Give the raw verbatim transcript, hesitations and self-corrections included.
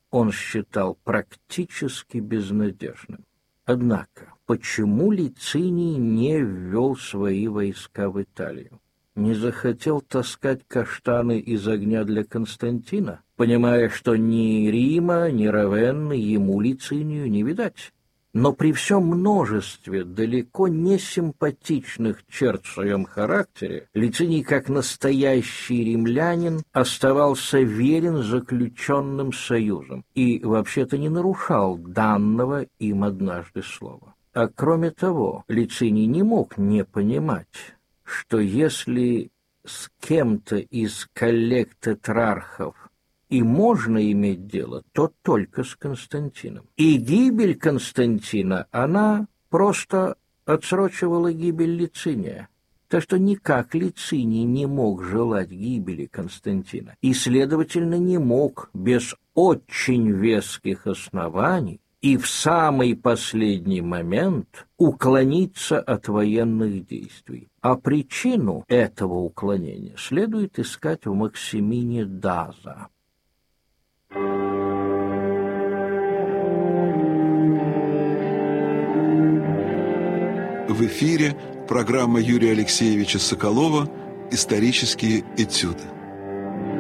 он считал практически безнадежным. Однако, почему Лициний не ввел свои войска в Италию? Не захотел таскать каштаны из огня для Константина, понимая, что ни Рима, ни Равенны ему, Лицинию, не видать? Но при всем множестве далеко не симпатичных черт в своем характере, Лициний, как настоящий римлянин, оставался верен заключенным союзам и вообще-то не нарушал данного им однажды слова. А кроме того, Лициний не мог не понимать, что если с кем-то из коллег-тетрархов и можно иметь дело, то только с Константином. И гибель Константина, она просто отсрочивала гибель Лициния. Так что никак Лициний не мог желать гибели Константина. И, следовательно, не мог без очень веских оснований и в самый последний момент уклониться от военных действий. А причину этого уклонения следует искать в Максимине Даза. В эфире программа Юрия Алексеевича Соколова «Исторические этюды».